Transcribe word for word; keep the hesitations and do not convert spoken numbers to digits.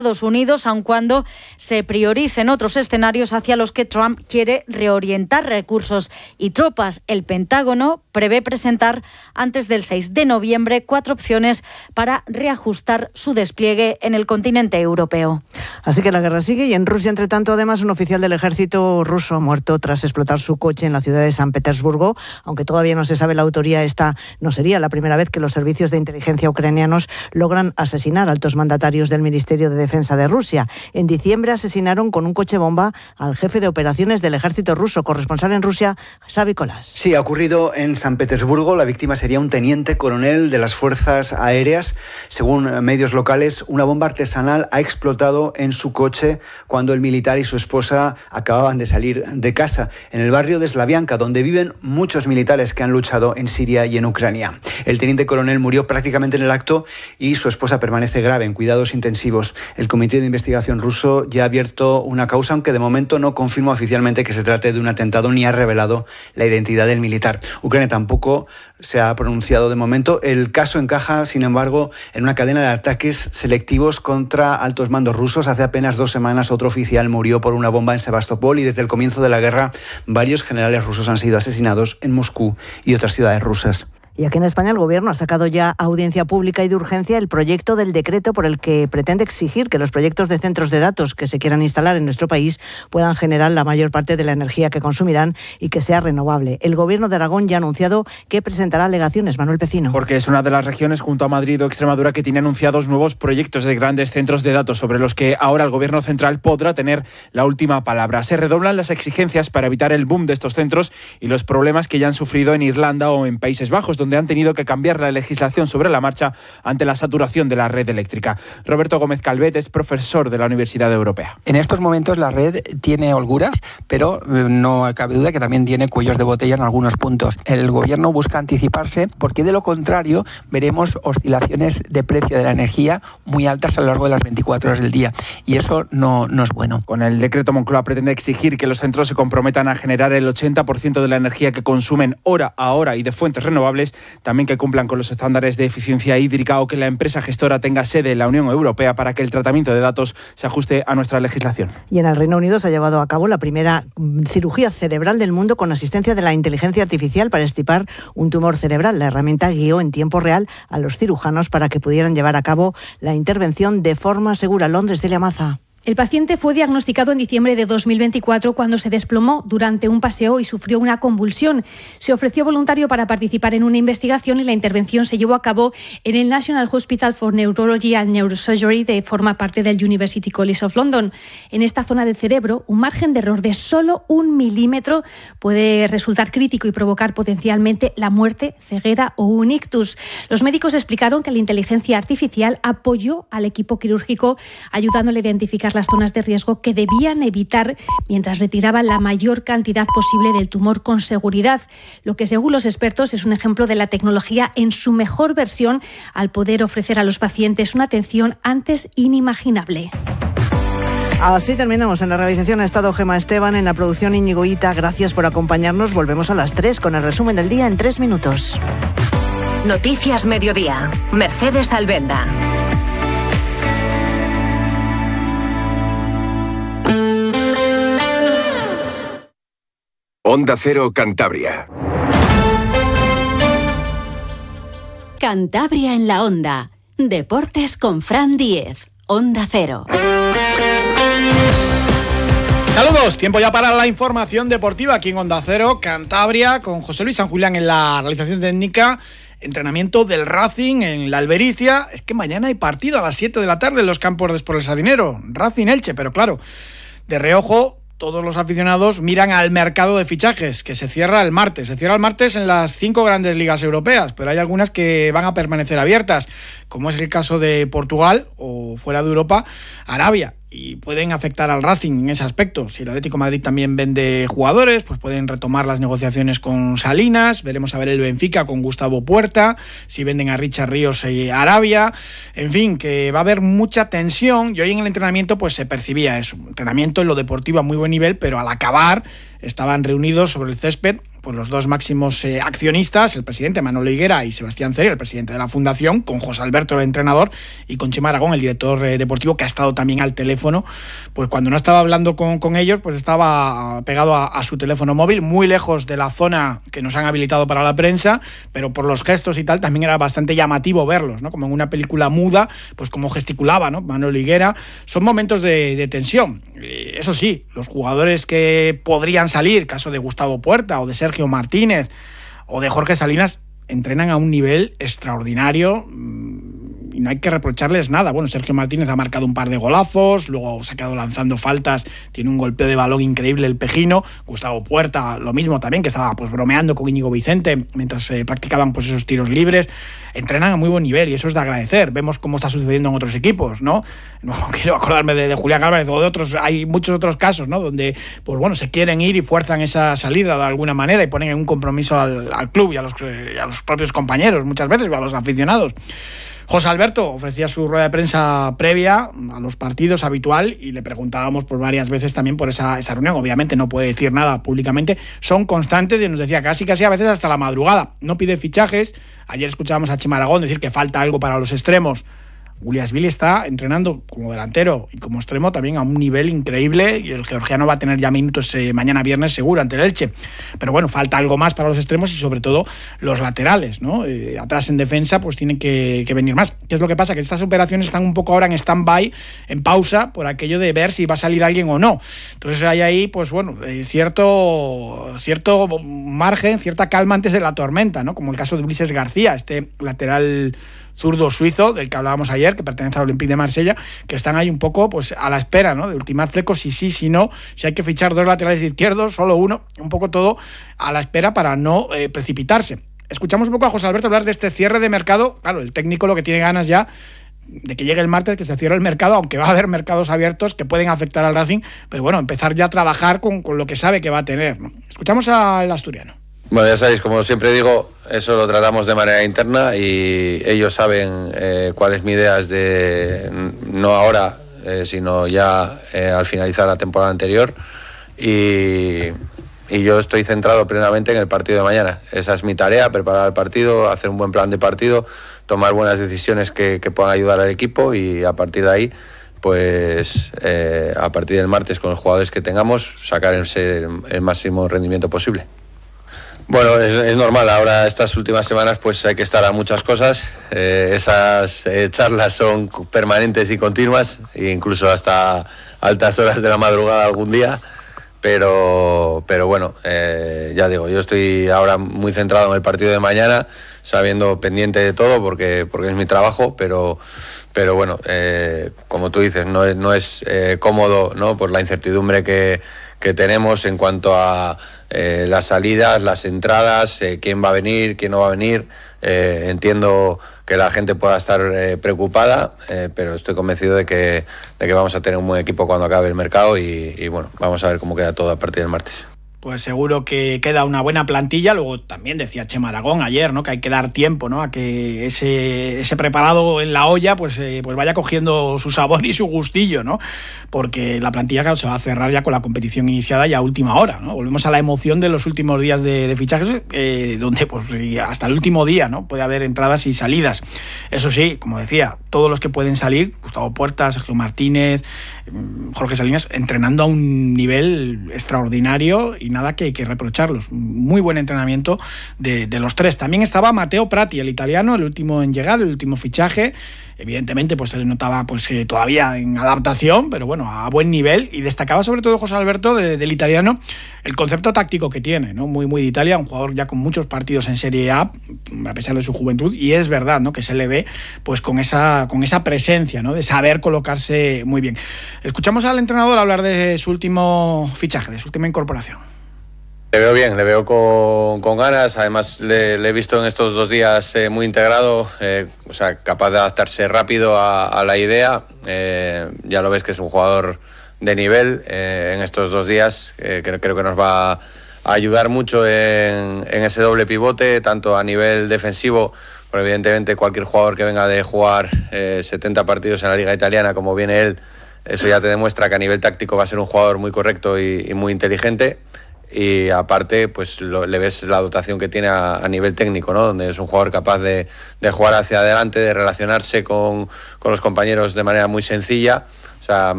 Estados Unidos, aun cuando se prioricen otros escenarios hacia los que Trump quiere reorientar recursos y tropas. El Pentágono prevé presentar antes del seis de noviembre cuatro opciones para reajustar su despliegue en el continente europeo. Así que la guerra sigue y en Rusia, entre tanto, además, un oficial del ejército ruso ha muerto tras explotar su coche en la ciudad de San Petersburgo. Aunque todavía no se sabe la autoría, esta no sería la primera vez que los servicios de inteligencia ucranianos logran asesinar a altos mandatarios del Ministerio de Defensa de Rusia. En diciembre asesinaron con un coche bomba al jefe de operaciones del ejército ruso. Corresponsal en Rusia, Xavi Colás. Sí, ha ocurrido en San Petersburgo. La víctima sería un teniente coronel de las fuerzas aéreas. Según medios locales, una bomba artesanal ha explotado en su coche cuando el militar y su esposa acababan de salir de casa, en el barrio de Slavianka, donde viven muchos militares que han luchado en Siria y en Ucrania. El teniente coronel murió prácticamente en el acto y su esposa permanece grave en cuidados intensivos. El Comité de Investigación ruso ya ha abierto una causa, aunque de momento no confirma oficialmente que se trate de un atentado ni ha revelado la identidad del militar. Ucrania tampoco se ha pronunciado de momento. El caso encaja, sin embargo, en una cadena de ataques selectivos contra altos mandos rusos. Hace apenas dos semanas otro oficial murió por una bomba en Sebastopol y desde el comienzo de la guerra varios generales rusos han sido asesinados en Moscú y otras ciudades rusas. Y aquí en España el Gobierno ha sacado ya a audiencia pública y de urgencia el proyecto del decreto por el que pretende exigir que los proyectos de centros de datos que se quieran instalar en nuestro país puedan generar la mayor parte de la energía que consumirán y que sea renovable. El Gobierno de Aragón ya ha anunciado que presentará alegaciones. Manuel Pecino. Porque es una de las regiones junto a Madrid o Extremadura que tiene anunciados nuevos proyectos de grandes centros de datos sobre los que ahora el Gobierno central podrá tener la última palabra. Se redoblan las exigencias para evitar el boom de estos centros y los problemas que ya han sufrido en Irlanda o en Países Bajos, donde han tenido que cambiar la legislación sobre la marcha ante la saturación de la red eléctrica. Roberto Gómez Calvet es profesor de la Universidad Europea. En estos momentos la red tiene holguras, pero no cabe duda que también tiene cuellos de botella en algunos puntos. El Gobierno busca anticiparse porque de lo contrario veremos oscilaciones de precio de la energía muy altas a lo largo de las veinticuatro horas del día y eso no, no es bueno. Con el decreto Moncloa pretende exigir que los centros se comprometan a generar el ochenta por ciento de la energía que consumen hora a hora y de fuentes renovables, también que cumplan con los estándares de eficiencia hídrica o que la empresa gestora tenga sede en la Unión Europea para que el tratamiento de datos se ajuste a nuestra legislación. Y en el Reino Unido se ha llevado a cabo la primera cirugía cerebral del mundo con asistencia de la inteligencia artificial para extirpar un tumor cerebral. La herramienta guió en tiempo real a los cirujanos para que pudieran llevar a cabo la intervención de forma segura. Londres, Celia Maza. El paciente fue diagnosticado en diciembre de dos mil veinticuatro cuando se desplomó durante un paseo y sufrió una convulsión. Se ofreció voluntario para participar en una investigación y la intervención se llevó a cabo en el National Hospital for Neurology and Neurosurgery, de forma parte del University College of London. En esta zona del cerebro, un margen de error de solo un milímetro puede resultar crítico y provocar potencialmente la muerte, ceguera o un ictus. Los médicos explicaron que la inteligencia artificial apoyó al equipo quirúrgico ayudándole a identificar las zonas de riesgo que debían evitar mientras retiraban la mayor cantidad posible del tumor con seguridad, lo que según los expertos es un ejemplo de la tecnología en su mejor versión al poder ofrecer a los pacientes una atención antes inimaginable. Así terminamos. En la realización ha estado Gema Esteban, en la producción Íñigo Ita. Gracias por acompañarnos. Volvemos a las tres con el resumen del día en tres minutos. Noticias Mediodía. Mercedes Albenda. Onda Cero Cantabria. Cantabria en la Onda. Deportes con Fran Díez. Onda Cero. Saludos, tiempo ya para la información deportiva aquí en Onda Cero Cantabria, con José Luis San Julián en la realización técnica. Entrenamiento del Racing en la Albericia. Es que mañana hay partido a las siete de la tarde en los campos de Sport El Sardinero. Racing Elche, pero claro, de reojo todos los aficionados miran al mercado de fichajes, que se cierra el martes. Se cierra el martes en las cinco grandes ligas europeas, pero hay algunas que van a permanecer abiertas, como es el caso de Portugal o, fuera de Europa, Arabia. Y pueden afectar al Racing en ese aspecto. Si el Atlético de Madrid también vende jugadores, pues pueden retomar las negociaciones con Salinas. Veremos a ver el Benfica con Gustavo Puerta, si venden a Richard Ríos y Arabia. En fin, que va a haber mucha tensión. Y hoy en el entrenamiento pues se percibía eso. Entrenamiento en lo deportivo a muy buen nivel, pero al acabar estaban reunidos sobre el césped pues los dos máximos eh, accionistas, el presidente Manolo Higuera y Sebastián Ceri, el presidente de la Fundación, con José Alberto, el entrenador, y con Chema Aragón, el director eh, deportivo, que ha estado también al teléfono. Pues cuando no estaba hablando con, con ellos, pues estaba pegado a, a su teléfono móvil, muy lejos de la zona que nos han habilitado para la prensa, pero por los gestos y tal también era bastante llamativo verlos, ¿no? Como en una película muda, pues como gesticulaba, ¿no? Manolo Higuera. Son momentos de, de tensión. Eh, eso sí, los jugadores que podrían salir, caso de Gustavo Puerta o de Sergio Martínez o de Jorge Salinas, entrenan a un nivel extraordinario y no hay que reprocharles nada. Bueno, Sergio Martínez ha marcado un par de golazos, luego se ha quedado lanzando faltas, tiene un golpeo de balón increíble el Pejino. Gustavo Puerta, lo mismo también, que estaba pues bromeando con Íñigo Vicente mientras eh, practicaban pues esos tiros libres. Entrenan a muy buen nivel y eso es de agradecer. Vemos cómo está sucediendo en otros equipos, ¿no? No quiero acordarme de, de Julián Álvarez o de otros, hay muchos otros casos, ¿no? Donde, pues bueno, se quieren ir y fuerzan esa salida de alguna manera y ponen en un compromiso al, al club y a los, y a los propios compañeros muchas veces, o a los aficionados. José Alberto ofrecía su rueda de prensa previa a los partidos habitual y le preguntábamos por varias veces también por esa, esa reunión. Obviamente no puede decir nada públicamente, son constantes y nos decía casi casi a veces hasta la madrugada. No pide fichajes. Ayer escuchábamos a Chema Aragón decir que falta algo para los extremos. Williamsville está entrenando como delantero y como extremo también a un nivel increíble y el georgiano va a tener ya minutos eh, mañana viernes seguro ante el Elche. Pero bueno, falta algo más para los extremos y sobre todo los laterales, ¿no? Eh, atrás en defensa pues tienen que, que venir más. ¿Qué es lo que pasa? Que estas operaciones están un poco ahora en stand-by, en pausa, por aquello de ver si va a salir alguien o no. Entonces hay ahí, pues bueno, eh, cierto, cierto margen, cierta calma antes de la tormenta, ¿no? Como el caso de Ulises García, este lateral zurdo suizo del que hablábamos ayer, que pertenece al Olympique de Marsella, que están ahí un poco pues a la espera, ¿no? De ultimar flecos, si sí, si no, si hay que fichar dos laterales izquierdos, solo uno, un poco todo a la espera para no eh, precipitarse. Escuchamos un poco a José Alberto hablar de este cierre de mercado. Claro, el técnico lo que tiene ganas ya de que llegue el martes, que se cierre el mercado, aunque va a haber mercados abiertos que pueden afectar al Racing, pero bueno, empezar ya a trabajar con, con lo que sabe que va a tener, ¿no? Escuchamos al asturiano. Bueno, ya sabéis, como siempre digo, eso lo tratamos de manera interna y ellos saben eh, cuál es mi idea de, no ahora, eh, sino ya eh, al finalizar la temporada anterior y, y yo estoy centrado plenamente en el partido de mañana. Esa es mi tarea, preparar el partido, hacer un buen plan de partido, tomar buenas decisiones que, que puedan ayudar al equipo y a partir de ahí, pues eh, a partir del martes con los jugadores que tengamos, sacar el, el máximo rendimiento posible. Bueno, es, es normal, ahora estas últimas semanas pues hay que estar a muchas cosas, eh, esas eh, charlas son permanentes y continuas, e incluso hasta altas horas de la madrugada algún día, pero, pero bueno, eh, ya digo, yo estoy ahora muy centrado en el partido de mañana, sabiendo pendiente de todo porque, porque es mi trabajo, pero, pero bueno, eh, como tú dices, no es, no es eh, cómodo, ¿no? Por la incertidumbre que, que tenemos en cuanto a Eh, las salidas, las entradas, eh, quién va a venir, quién no va a venir. Eh, entiendo que la gente pueda estar eh, preocupada, eh, pero estoy convencido de que, de que vamos a tener un buen equipo cuando acabe el mercado y, y bueno, vamos a ver cómo queda todo a partir del martes. Pues seguro que queda una buena plantilla. Luego también decía Chema Aragón ayer, ¿no? Que hay que dar tiempo, ¿no? A que ese, ese preparado en la olla pues, eh, pues vaya cogiendo su sabor y su gustillo, ¿no? Porque la plantilla, claro, se va a cerrar ya con la competición iniciada ya a última hora, ¿no? Volvemos a la emoción de los últimos días de, de fichajes, eh, donde pues hasta el último día, ¿no? Puede haber entradas y salidas. Eso sí, como decía, todos los que pueden salir, Gustavo Puerta, Sergio Martínez, Jorge Salinas, entrenando a un nivel extraordinario y nada que, que reprocharlos. Muy buen entrenamiento de, de los tres. También estaba Matteo Prati, el italiano, el último en llegar, el último fichaje. Evidentemente, pues se le notaba pues, eh, todavía en adaptación, pero bueno, a buen nivel. Y destacaba sobre todo José Alberto de, del italiano el concepto táctico que tiene, ¿no? Muy, muy de Italia, un jugador ya con muchos partidos en Serie A, a pesar de su juventud, y es verdad, ¿no? Que se le ve pues con esa, con esa presencia, ¿no? De saber colocarse muy bien. Escuchamos al entrenador hablar de su último fichaje, de su última incorporación. Le veo bien, le veo con, con ganas, además le, le he visto en estos dos días eh, muy integrado, eh, o sea, capaz de adaptarse rápido a, a la idea, eh, ya lo ves que es un jugador de nivel eh, en estos dos días, eh, que creo que nos va a ayudar mucho en, en ese doble pivote, tanto a nivel defensivo, pero evidentemente cualquier jugador que venga de jugar eh, setenta partidos en la liga italiana como viene él, eso ya te demuestra que a nivel táctico va a ser un jugador muy correcto y, y muy inteligente. y aparte pues lo, le ves la dotación que tiene a, a nivel técnico, ¿no? Donde es un jugador capaz de, de jugar hacia adelante, de relacionarse con, con los compañeros de manera muy sencilla. O sea,